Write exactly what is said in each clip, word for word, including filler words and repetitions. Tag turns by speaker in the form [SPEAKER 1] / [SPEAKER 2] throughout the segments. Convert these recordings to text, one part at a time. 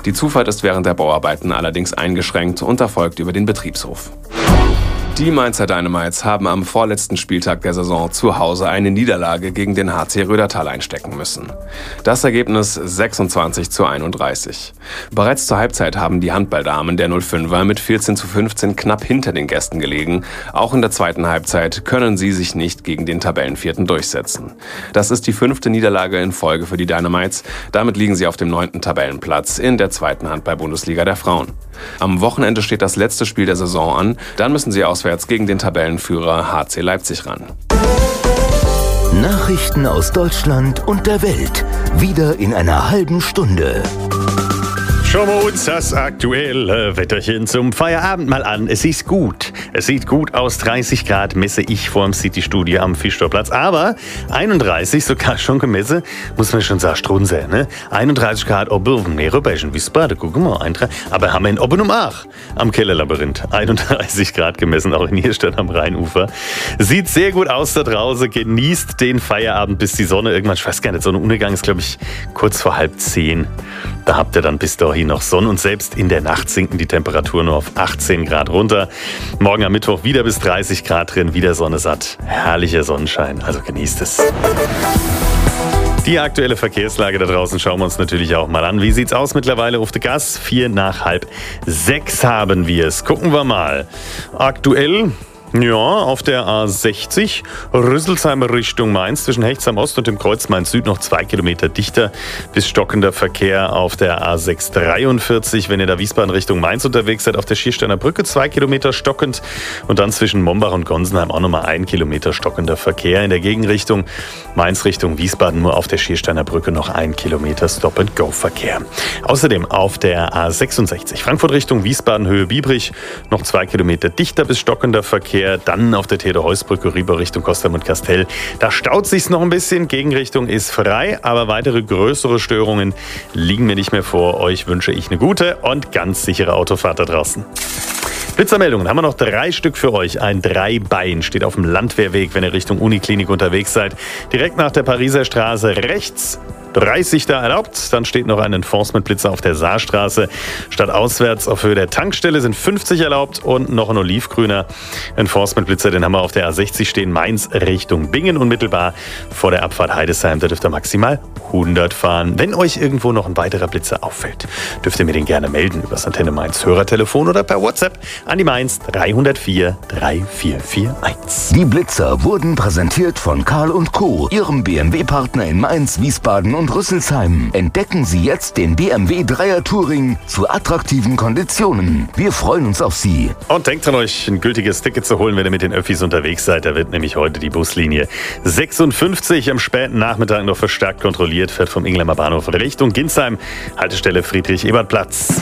[SPEAKER 1] Die Zufahrt ist während der Bauarbeiten allerdings eingeschränkt und erfolgt über den Betriebshof. Die Mainzer Dynamites haben am vorletzten Spieltag der Saison zu Hause eine Niederlage gegen den H C Rödertal einstecken müssen. Das Ergebnis sechsundzwanzig zu einunddreißig. Bereits zur Halbzeit haben die Handballdamen der null fünfer mit vierzehn zu fünfzehn knapp hinter den Gästen gelegen. Auch in der zweiten Halbzeit können sie sich nicht gegen den Tabellenvierten durchsetzen. Das ist die fünfte Niederlage in Folge für die Dynamites. Damit liegen sie auf dem neunten Tabellenplatz in der zweiten Handball-Bundesliga der Frauen. Am Wochenende steht das letzte Spiel der Saison an. Dann müssen sie auswärts gegen den Tabellenführer H C Leipzig ran.
[SPEAKER 2] Nachrichten aus Deutschland und der Welt. Wieder in einer halben Stunde.
[SPEAKER 3] Schauen wir uns das aktuelle Wetterchen zum Feierabend mal an. Es ist gut. Es sieht gut aus. dreißig Grad messe ich vorm City-Studio am Fischtorplatz. Aber einunddreißig, sogar schon gemessen, muss man schon sagen, strunze, ne? einunddreißig Grad oben, mehr rüber in Wiesbaden, guck mal, einunddreißig. Aber haben wir in Oben um Ach am Kellerlabyrinth. einunddreißig Grad gemessen, auch in Nierstadt am Rheinufer. Sieht sehr gut aus da draußen. Genießt den Feierabend, bis die Sonne irgendwann, ich weiß gar nicht, Sonnenuntergang ist, glaube ich, kurz vor halb zehn. Da habt ihr dann bis dahin noch Sonne und selbst in der Nacht sinken die Temperaturen nur auf achtzehn Grad runter. Morgen am Mittwoch wieder bis dreißig Grad drin, wieder Sonne satt. Herrlicher Sonnenschein, also genießt es. Die aktuelle Verkehrslage da draußen schauen wir uns natürlich auch mal an. Wie sieht's aus mittlerweile auf der Gas? Vier nach halb sechs haben wir es. Gucken wir mal. Aktuell... Ja, auf der A sechzig, Rüsselsheim Richtung Mainz, zwischen Hechtsheim Ost und dem Kreuz Mainz Süd noch zwei Kilometer dichter bis stockender Verkehr auf der A sechshundertdreiundvierzig. Wenn ihr da Wiesbaden Richtung Mainz unterwegs seid, auf der Schiersteiner Brücke zwei Kilometer stockend und dann zwischen Mombach und Gonsenheim auch nochmal ein Kilometer stockender Verkehr. In der Gegenrichtung Mainz Richtung Wiesbaden nur auf der Schiersteiner Brücke noch ein Kilometer Stop-and-Go-Verkehr. Außerdem auf der A sechsundsechzig, Frankfurt Richtung Wiesbaden, Höhe Biebrich, noch zwei Kilometer dichter bis stockender Verkehr. Dann auf der Theodor-Heuss-Brücke rüber Richtung Kostheim und Kastel. Da staut sich's noch ein bisschen. Gegenrichtung ist frei, aber weitere größere Störungen liegen mir nicht mehr vor. Euch wünsche ich eine gute und ganz sichere Autofahrt da draußen. Blitzermeldungen haben wir noch drei Stück für euch. Ein Dreibein steht auf dem Landwehrweg, wenn ihr Richtung Uniklinik unterwegs seid. Direkt nach der Pariser Straße rechts. dreißig da erlaubt. Dann steht noch ein Enforcement-Blitzer auf der Saarstraße. Statt auswärts auf Höhe der Tankstelle sind fünfzig erlaubt und noch ein olivgrüner Enforcement-Blitzer. Den haben wir auf der A sechzig stehen. Mainz Richtung Bingen unmittelbar vor der Abfahrt Heidesheim. Da dürft ihr maximal hundert fahren. Wenn euch irgendwo noch ein weiterer Blitzer auffällt, dürft ihr mir den gerne melden über das Antenne Mainz Hörertelefon oder per WhatsApp an die Mainz drei null vier drei vier vier eins.
[SPEAKER 2] Die Blitzer wurden präsentiert von Karl und Co., ihrem B M W-Partner in Mainz, Wiesbaden und Rüsselsheim. Entdecken Sie jetzt den B M W Dreier Touring zu attraktiven Konditionen. Wir freuen uns auf Sie.
[SPEAKER 3] Und denkt dran, euch ein gültiges Ticket zu holen, wenn ihr mit den Öffis unterwegs seid. Da wird nämlich heute die Buslinie sechsundfünfzig am späten Nachmittag noch verstärkt kontrolliert. Fährt vom Inglamer Bahnhof Richtung Ginsheim. Haltestelle Friedrich-Ebert-Platz.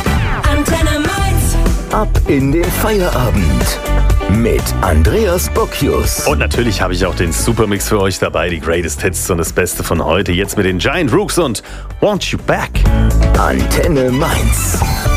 [SPEAKER 2] Antenne Mainz. Ab in den Feierabend mit Andreas Bocchius.
[SPEAKER 3] Und natürlich habe ich auch den Supermix für euch dabei, die Greatest Hits und das Beste von heute. Jetzt mit den Giant Rooks und Want You Back.
[SPEAKER 2] Antenne Mainz.